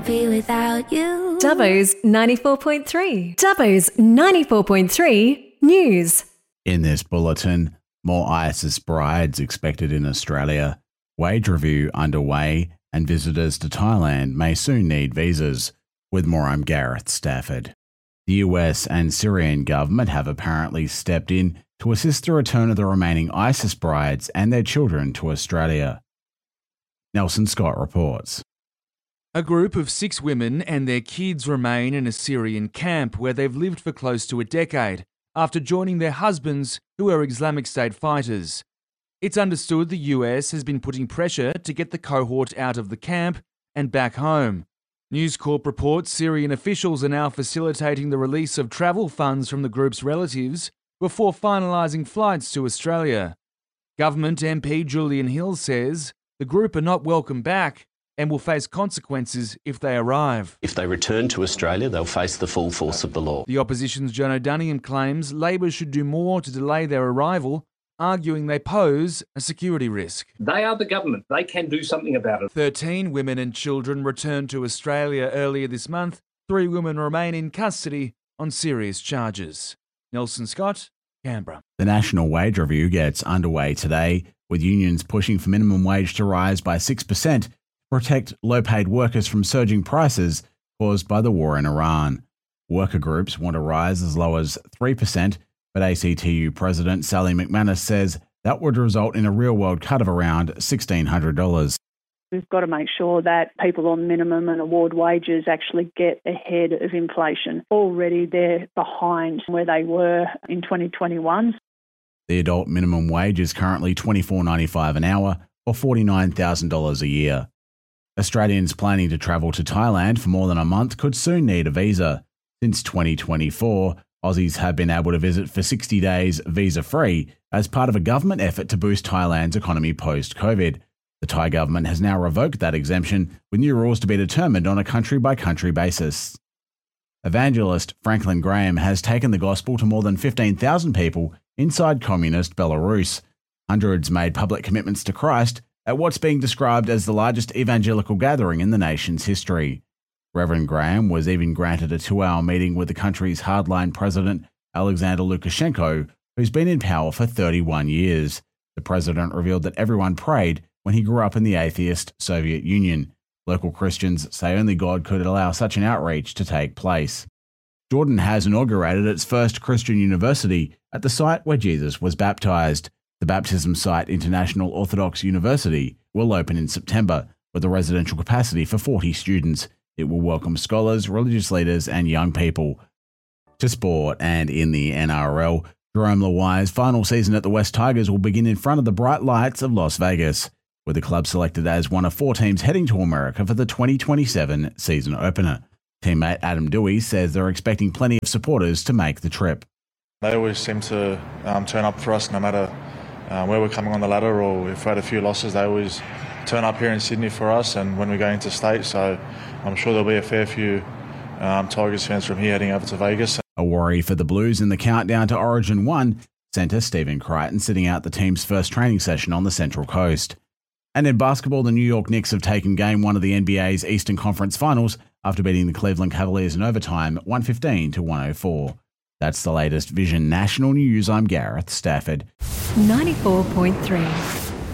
Be without you. Dubbo's 94.3. Dubbo's 94.3 News. In this bulletin, more ISIS brides expected in Australia, wage review underway, and visitors to Thailand may soon need visas. With more, I'm Gareth Stafford. The US and Syrian government have apparently stepped in to assist the return of the remaining ISIS brides and their children to Australia. Nelson Scott reports. A group of 6 women and their kids remain in a Syrian camp where they've lived for close to a decade after joining their husbands, who are Islamic State fighters. It's understood the US has been putting pressure to get the cohort out of the camp and back home. News Corp reports Syrian officials are now facilitating the release of travel funds from the group's relatives before finalising flights to Australia. Government MP Julian Hill says the group are not welcome back and will face consequences if they arrive. If they return to Australia, they'll face the full force of the law. The opposition's John O'Donoghan claims Labor should do more to delay their arrival, arguing they pose a security risk. They are the government. They can do something about it. 13 women and children returned to Australia earlier this month. 3 women remain in custody on serious charges. Nelson Scott, Canberra. The National Wage Review gets underway today, with unions pushing for minimum wage to rise by 6% to protect low-paid workers from surging prices caused by the war in Iran. Worker groups want a rise as low as 3%, but ACTU President Sally McManus says that would result in a real-world cut of around $1,600. We've got to make sure that people on minimum and award wages actually get ahead of inflation. Already they're behind where they were in 2021. The adult minimum wage is currently $24.95 an hour or $49,000 a year. Australians planning to travel to Thailand for more than a month could soon need a visa. Since 2024, Aussies have been able to visit for 60 days visa-free as part of a government effort to boost Thailand's economy post-COVID. The Thai government has now revoked that exemption, with new rules to be determined on a country-by-country basis. Evangelist Franklin Graham has taken the gospel to more than 15,000 people inside communist Belarus. Hundreds made public commitments to Christ at what's being described as the largest evangelical gathering in the nation's history. Reverend Graham was even granted a 2-hour meeting with the country's hardline president, Alexander Lukashenko, who's been in power for 31 years. The president revealed that everyone prayed when he grew up in the atheist Soviet Union. Local Christians say only God could allow such an outreach to take place. Jordan has inaugurated its first Christian university at the site where Jesus was baptized. The baptism site, International Orthodox University, will open in September with a residential capacity for 40 students. It will welcome scholars, religious leaders, and young people. To sport, and in the NRL, Jerome Luai's final season at the West Tigers will begin in front of the bright lights of Las Vegas, with the club selected as one of 4 teams heading to America for the 2027 season opener. Teammate Adam Dewey says they're expecting plenty of supporters to make the trip. They always seem to turn up for us no matter where we're coming on the ladder, or if we had a few losses, they always turn up here in Sydney for us and when we go into state, so I'm sure there'll be a fair few Tigers fans from here heading over to Vegas. A worry for the Blues in the countdown to Origin 1, centre Stephen Crichton sitting out the team's first training session on the Central Coast. And in basketball, the New York Knicks have taken Game 1 of the NBA's Eastern Conference Finals after beating the Cleveland Cavaliers in overtime 115-104. That's the latest Vision National News. I'm Gareth Stafford. 94.3.